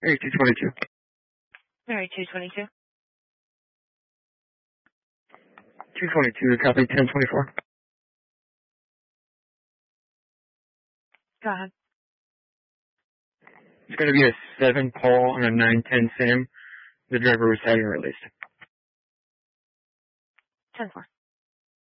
Area 222. Area 222. 222, copy 1024. Go ahead. It's going to be a 7 Paul and a 910 Sam. The driver was having released. 10-4.